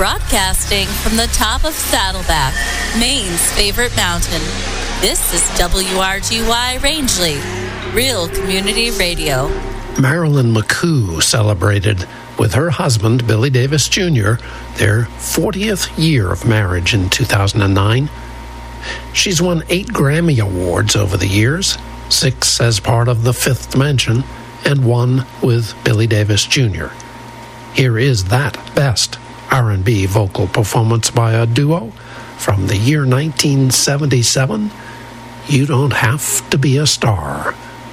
Broadcasting from the top of Saddleback, Maine's favorite mountain. This is WRGY Rangeley, Real Community Radio. Marilyn McCoo celebrated with her husband, Billy Davis Jr., their 40th year of marriage in 2009. She's won 8 Grammy Awards over the years, 6 as part of The Fifth Dimension, and 1 with Billy Davis Jr. Here is that best R&B vocal performance by a duo from the year 1977, You Don't Have to Be a Star.